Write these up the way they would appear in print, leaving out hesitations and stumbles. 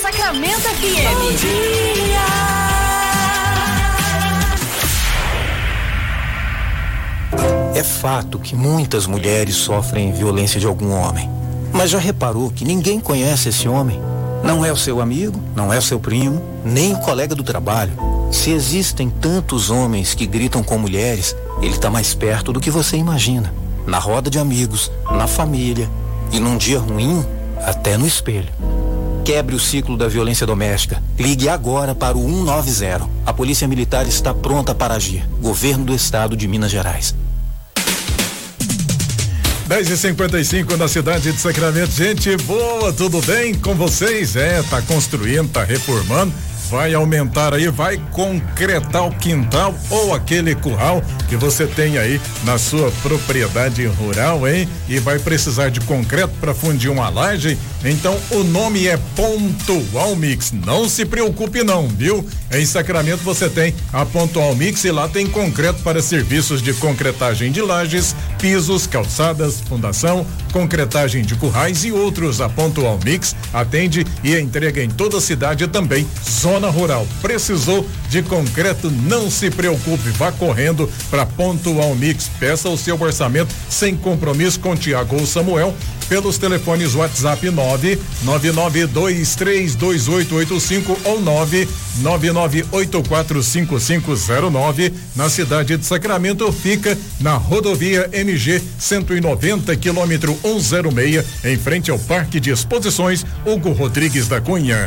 Sacramento FM. Bom dia. É fato que muitas mulheres sofrem violência de algum homem. Mas já reparou que ninguém conhece esse homem? Não é o seu amigo, não é o seu primo, nem o colega do trabalho. Se existem tantos homens que gritam com mulheres, ele está mais perto do que você imagina. Na roda de amigos, na família e num dia ruim, até no espelho. Quebre o ciclo da violência doméstica. Ligue agora para o 190. A Polícia Militar está pronta para agir. Governo do Estado de Minas Gerais. 10h55 na cidade de Sacramento. Gente boa, tudo bem com vocês? Tá construindo, tá reformando, vai aumentar aí, vai concretar o quintal ou aquele curral que você tem aí na sua propriedade rural, hein? E vai precisar de concreto para fundir uma laje? Então o nome é Pontual Mix. Não se preocupe não, viu? Em Sacramento você tem a Pontual Mix e lá tem concreto para serviços de concretagem de lajes, pisos, calçadas, fundação, concretagem de currais e outros. A Pontual Mix atende e entrega em toda a cidade e também zona rural. Precisou de concreto? Não se preocupe, vá correndo para Pontual Mix. Peça o seu orçamento sem compromisso com Tiago ou Samuel pelos telefones WhatsApp 999232885 ou 999845509. Na cidade de Sacramento fica na rodovia MG 190 quilômetro 106, em frente ao Parque de Exposições Hugo Rodrigues da Cunha.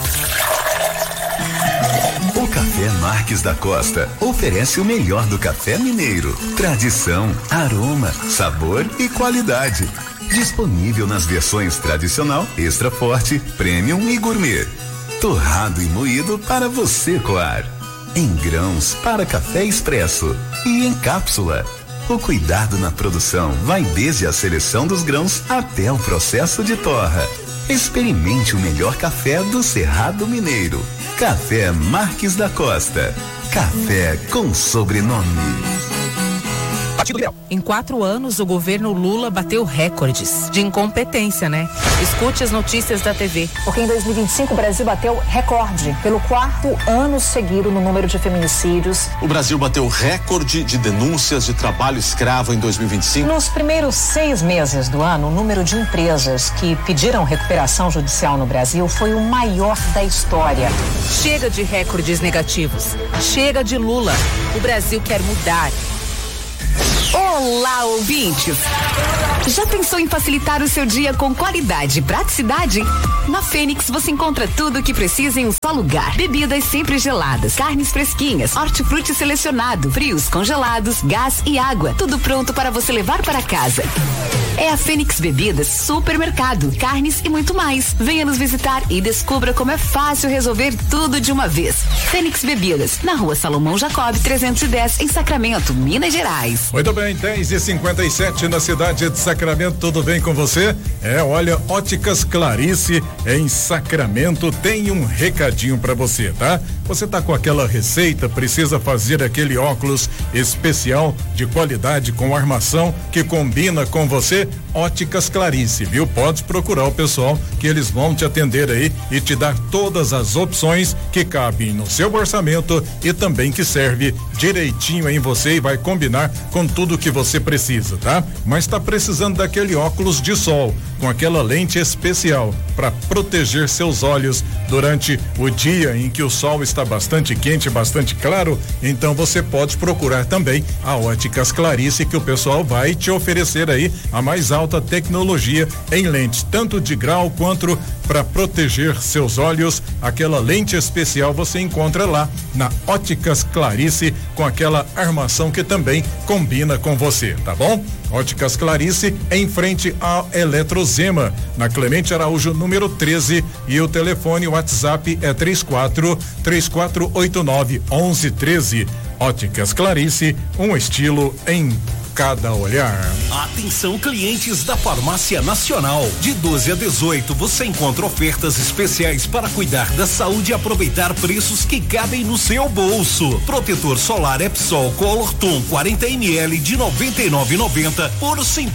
O Café Marques da Costa oferece o melhor do café mineiro: tradição, aroma, sabor e qualidade. Disponível nas versões tradicional, extra forte, premium e gourmet. Torrado e moído para você coar. Em grãos para café expresso e em cápsula. O cuidado na produção vai desde a seleção dos grãos até o processo de torra. Experimente o melhor café do Cerrado Mineiro. Café Marques da Costa. Café com sobrenome. Em 4 anos, o governo Lula bateu recordes de incompetência, né? Escute as notícias da TV. Porque em 2025 o Brasil bateu recorde pelo 4º ano seguido no número de feminicídios. O Brasil bateu recorde de denúncias de trabalho escravo em 2025. Nos primeiros 6 meses do ano, o número de empresas que pediram recuperação judicial no Brasil foi o maior da história. Chega de recordes negativos. Chega de Lula. O Brasil quer mudar. Olá, ouvintes! Já pensou em facilitar o seu dia com qualidade e praticidade? Na Fênix você encontra tudo o que precisa em um só lugar. Bebidas sempre geladas, carnes fresquinhas, hortifruti selecionado, frios congelados, gás e água. Tudo pronto para você levar para casa. É a Fênix Bebidas Supermercado, carnes e muito mais. Venha nos visitar e descubra como é fácil resolver tudo de uma vez. Fênix Bebidas, na Rua Salomão Jacob 310, em Sacramento, Minas Gerais. Muito bem, 10h57 na cidade de Sacramento, tudo bem com você? Olha, Óticas Clarice em Sacramento tem um recadinho pra você, tá? Você tá com aquela receita, precisa fazer aquele óculos especial de qualidade com armação que combina com você? Óticas Clarice, viu? Pode procurar o pessoal que eles vão te atender aí e te dar todas as opções que cabem no seu orçamento e também que serve direitinho em você e vai combinar com tudo que você precisa, tá? Mas tá precisando daquele óculos de sol com aquela lente especial para proteger seus olhos durante o dia em que o sol está bastante quente, bastante claro. Então você pode procurar também a Óticas Clarice, que o pessoal vai te oferecer aí a mais alta tecnologia em lentes, tanto de grau quanto para proteger seus olhos. Aquela lente especial você encontra lá na Óticas Clarice com aquela armação que também combina com você, tá bom? Óticas Clarice em frente ao Eletrozema, na Clemente Araújo, número 13, e o telefone WhatsApp é 3489 1113. Óticas Clarice, um estilo em cada olhar. Atenção, clientes da Farmácia Nacional. De 12 a 18 você encontra ofertas especiais para cuidar da saúde e aproveitar preços que cabem no seu bolso. Protetor solar Epsol Color Ton 40 ml de 99,90 por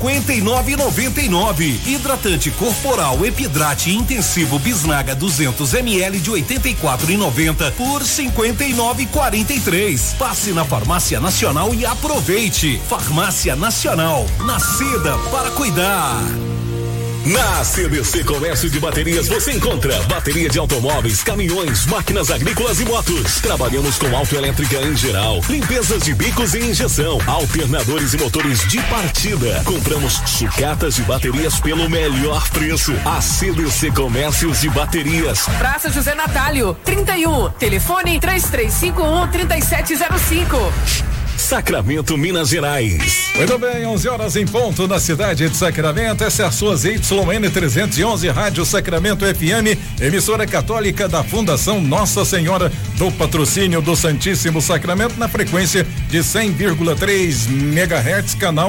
59,99. Hidratante corporal Epidrate intensivo Bisnaga 200 ml de 84,90 por 59,43. Passe na Farmácia Nacional e aproveite. Farmácia Nacional, nascida para cuidar. Na CDC Comércio de Baterias você encontra bateria de automóveis, caminhões, máquinas agrícolas e motos. Trabalhamos com autoelétrica em geral, limpezas de bicos e injeção, alternadores e motores de partida. Compramos sucatas de baterias pelo melhor preço. A CDC Comércios de Baterias. Praça José Natálio, 31, telefone 3351-3705. Sacramento, Minas Gerais. Muito bem, 11 horas em ponto na cidade de Sacramento. Essa é a sua ZYN 311, Rádio Sacramento FM, emissora católica da Fundação Nossa Senhora do Patrocínio do Santíssimo Sacramento, na frequência de 100,3 MHz, canal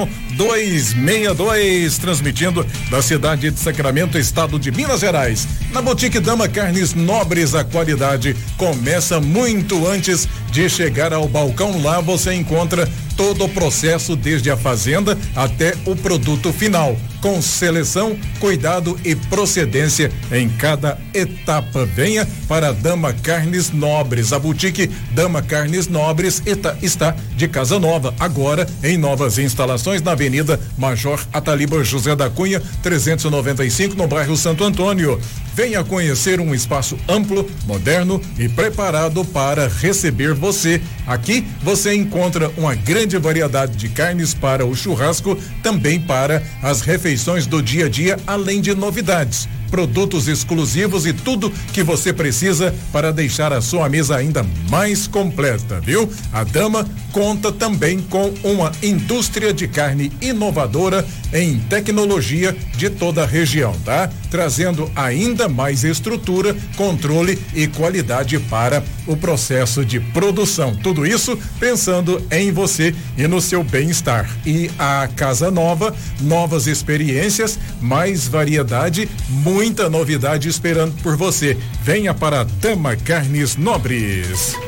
262, transmitindo da cidade de Sacramento, estado de Minas Gerais. Na Boutique Dama Carnes Nobres, a qualidade começa muito antes de chegar ao balcão. Lá você encontra todo o processo, desde a fazenda até o produto final, com seleção, cuidado e procedência em cada etapa. Venha para Dama Carnes Nobres. A Boutique Dama Carnes Nobres está de casa nova, agora em novas instalações na Avenida Major Ataliba José da Cunha, 395, no bairro Santo Antônio. Venha conhecer um espaço amplo, moderno e preparado para receber você. Aqui você encontra uma grande variedade de carnes para o churrasco, também para as refeições do dia a dia, além de novidades, produtos exclusivos e tudo que você precisa para deixar a sua mesa ainda mais completa, viu? A Dama conta também com uma indústria de carne inovadora em tecnologia de toda a região, tá? Trazendo ainda mais estrutura, controle e qualidade para o processo de produção. Tudo isso pensando em você e no seu bem-estar. E a casa nova, novas experiências, mais variedade, muita novidade esperando por você. Venha para Dama Carnes Nobres.